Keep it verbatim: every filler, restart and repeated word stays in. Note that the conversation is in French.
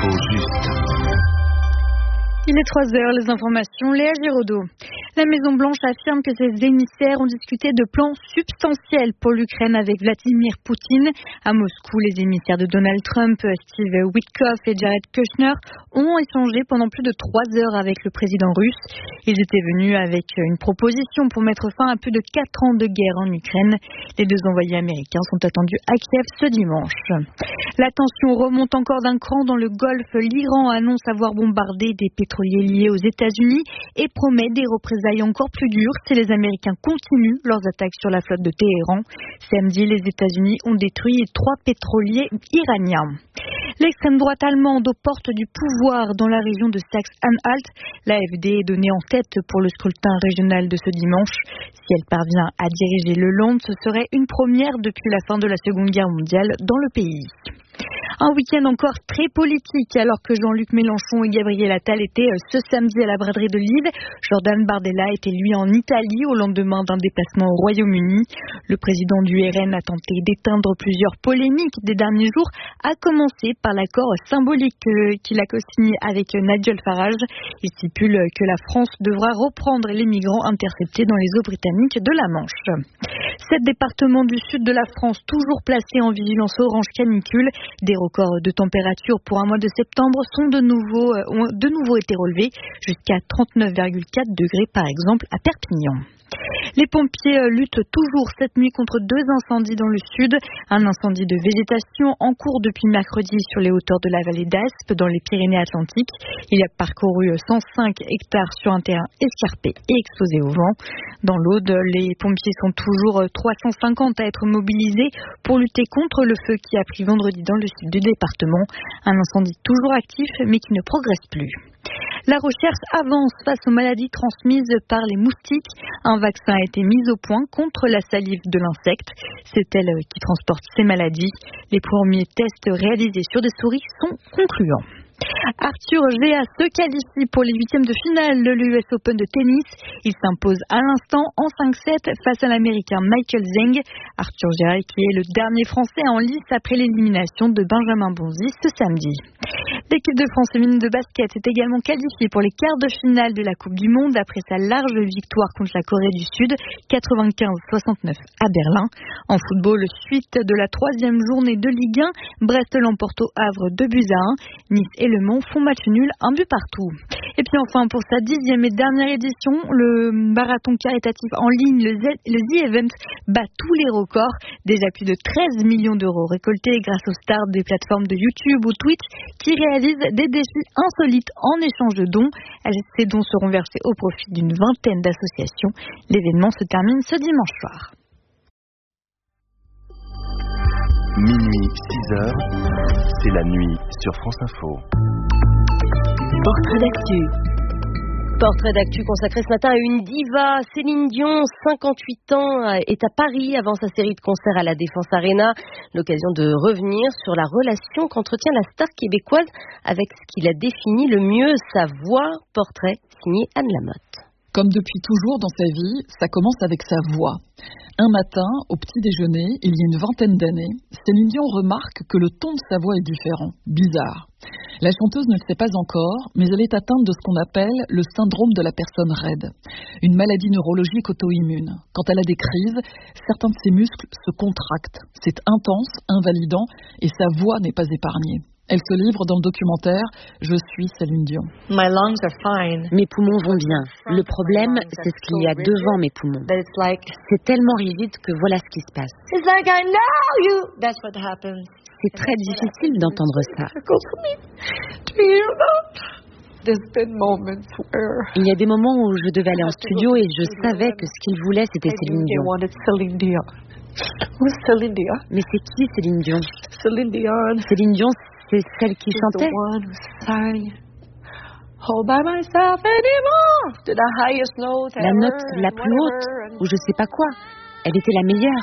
Info juste. Il est trois heures, les informations, Léa Giraudot. La Maison-Blanche affirme que ses émissaires ont discuté de plans substantiels pour l'Ukraine avec Vladimir Poutine. À Moscou, les émissaires de Donald Trump, Steve Witkoff et Jared Kushner, ont échangé pendant plus de trois heures avec le président russe. Ils étaient venus avec une proposition pour mettre fin à plus de quatre ans de guerre en Ukraine. Les deux envoyés américains sont attendus à Kiev ce dimanche. La tension remonte encore d'un cran dans le Golfe. L'Iran annonce avoir bombardé des pétroliers liés aux États-Unis et promet des représailles encore plus dures si les Américains continuent leurs attaques sur la flotte de Téhéran. Samedi, les États-Unis ont détruit trois pétroliers iraniens. L'extrême droite allemande aux portes du pouvoir dans la région de Saxe-Anhalt. L'A F D est donnée en tête pour le scrutin régional de ce dimanche. Si elle parvient à diriger le Land, ce serait une première depuis la fin de la Seconde Guerre mondiale dans le pays. Un week-end encore très politique alors que Jean-Luc Mélenchon et Gabriel Attal étaient ce samedi à la braderie de Lille. Jordan Bardella était lui en Italie au lendemain d'un déplacement au Royaume-Uni. Le président du R N a tenté d'éteindre plusieurs polémiques des derniers jours, à commencer par l'accord symbolique qu'il a co-signé avec Nigel Farage. Il stipule que la France devra reprendre les migrants interceptés dans les eaux britanniques de la Manche. Sept départements du sud de la France toujours placés en vigilance orange canicule. Des records de température pour un mois de septembre sont de nouveau, euh, ont de nouveau été relevés jusqu'à trente-neuf virgule quatre degrés par exemple à Perpignan. Les pompiers luttent toujours cette nuit contre deux incendies dans le sud. Un incendie de végétation en cours depuis mercredi sur les hauteurs de la vallée d'Aspe dans les Pyrénées-Atlantiques. Il a parcouru cent cinq hectares sur un terrain escarpé et exposé au vent. Dans l'Aude, les pompiers sont toujours trois cent cinquante à être mobilisés pour lutter contre le feu qui a pris vendredi dans le sud du département. Un incendie toujours actif mais qui ne progresse plus. La recherche avance face aux maladies transmises par les moustiques. Un vaccin a été mis au point contre la salive de l'insecte. C'est elle qui transporte ces maladies. Les premiers tests réalisés sur des souris sont concluants. Arthur Gea se qualifie pour les huitièmes de finale de l'U S Open de tennis. Il s'impose à l'instant en cinq sept face à l'Américain Michael Zeng. Arthur Gea qui est le dernier Français en lice après l'élimination de Benjamin Bonzi ce samedi. L'équipe de France féminine de basket est également qualifiée pour les quarts de finale de la Coupe du Monde après sa large victoire contre la Corée du Sud, quatre-vingt-quinze à soixante-neuf à Berlin. En football, suite de la troisième journée de Ligue un, Brest l'emporte au Havre deux buts à un. Nice et Le Mans font match nul, un but partout. Et puis enfin, pour sa dixième et dernière édition, le marathon caritatif en ligne, le, Z, le The Event, bat tous les records. Déjà plus de treize millions d'euros récoltés grâce aux stars des plateformes de YouTube ou Twitch qui réalisent des défis insolites en échange de dons. Ces dons seront versés au profit d'une vingtaine d'associations. L'événement se termine ce dimanche soir. Minuit, six heures, c'est la nuit sur France Info. Portrait d'actu. Portrait d'actu consacré ce matin à une diva. Céline Dion, cinquante-huit ans, est à Paris avant sa série de concerts à la Défense Arena. L'occasion de revenir sur la relation qu'entretient la star québécoise avec ce qu'il a défini le mieux, sa voix. Portrait signé Anne Lamotte. Comme depuis toujours dans sa vie, ça commence avec sa voix. Un matin, au petit déjeuner, il y a une vingtaine d'années, Céline Dion remarque que le ton de sa voix est différent, bizarre. La chanteuse ne le sait pas encore, mais elle est atteinte de ce qu'on appelle le syndrome de la personne raide, une maladie neurologique auto-immune. Quand elle a des crises, certains de ses muscles se contractent. C'est intense, invalidant, et sa voix n'est pas épargnée. Elle se livre dans le documentaire « Je suis Céline Dion ». Mes poumons vont bien. Le problème, c'est ce qu'il y a devant mes poumons. C'est tellement rigide que voilà ce qui se passe. C'est très difficile d'entendre ça. Il y a des moments où je devais aller en studio et je savais que ce qu'il voulait, c'était Céline Dion. Mais c'est qui Céline Dion? Céline Dion, c'est celle qui chantait. La note la plus haute, ou je sais pas quoi. Elle était la meilleure.